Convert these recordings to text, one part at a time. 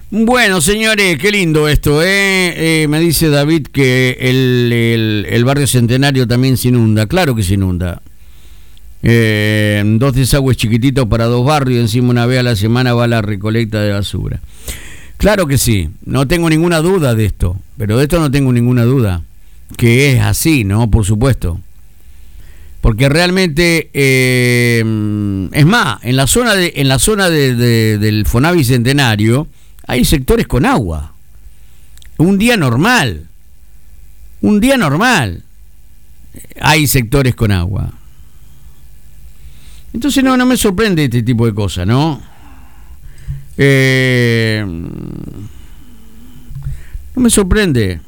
Bueno, señores, qué lindo esto, ¿eh? Me dice David que el barrio Centenario también se inunda. Claro que se inunda. Dos desagües chiquititos para dos barrios, encima una vez a la semana va la recolecta de basura. Claro que sí, no tengo ninguna duda de esto, pero de esto no tengo ninguna duda, que es así, ¿no? Por supuesto. Porque realmente, es más, en la zona del Fonavi Centenario hay sectores con agua. Un día normal hay sectores con agua. Entonces no me sorprende este tipo de cosas, ¿no? No me sorprende.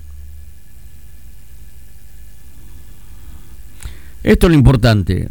Esto es lo importante.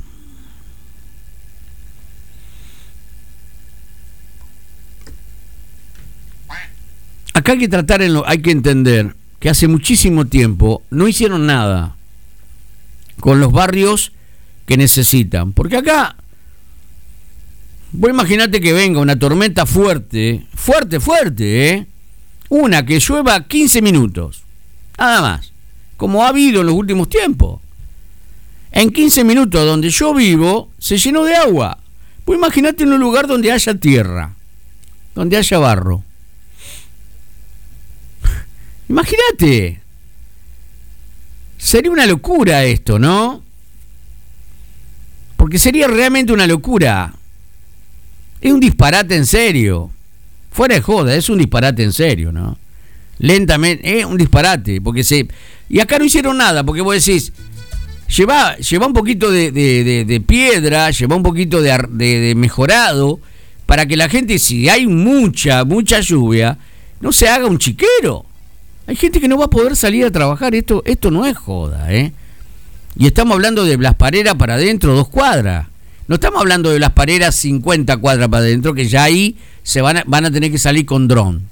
Acá hay que hay que entender que hace muchísimo tiempo no hicieron nada con los barrios que necesitan. Porque acá, vos imaginate que venga una tormenta fuerte, ¿eh? Una que llueva 15 minutos, nada más, como ha habido en los últimos tiempos. En 15 minutos donde yo vivo se llenó de agua. Vos imaginate en un lugar donde haya tierra, donde haya barro. Imagínate. Sería una locura esto, ¿no? Porque sería realmente una locura. Es un disparate en serio. Fuera de joda, es un disparate en serio, ¿no? Lentamente, es un disparate. Y acá no hicieron nada, porque vos decís, lleva un poquito de piedra, lleva un poquito de mejorado, para que la gente, si hay mucha lluvia, no se haga un chiquero. Hay gente que no va a poder salir a trabajar. Esto no es joda, ¿eh? Y estamos hablando de Blas Parera para adentro, 2 cuadras. No estamos hablando de Blas Parera 50 cuadras para adentro, que ya ahí van a tener que salir con dron.